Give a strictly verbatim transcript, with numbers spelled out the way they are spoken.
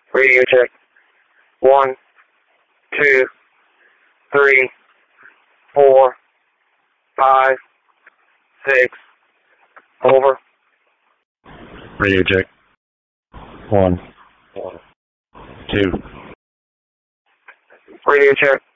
Radio check. One, two, three, four, five, six. Over. Radio check. One, two. Radio check.